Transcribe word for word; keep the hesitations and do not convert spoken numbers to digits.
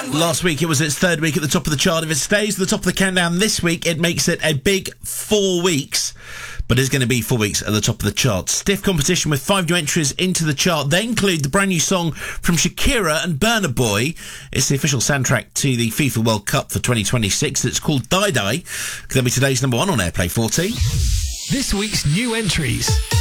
Last week it was its third week at the top of the chart. If it stays at the top of the countdown this week, it makes it a big four weeks. But it's going to be four weeks at the top of the chart. Stiff competition with five new entries into the chart. They include the brand new song from Shakira and Burna Boy. It's the official soundtrack to the FIFA World Cup for twenty twenty-six. It's called Die Die. That'll be today's number one on Airplay forty. This week's new entries.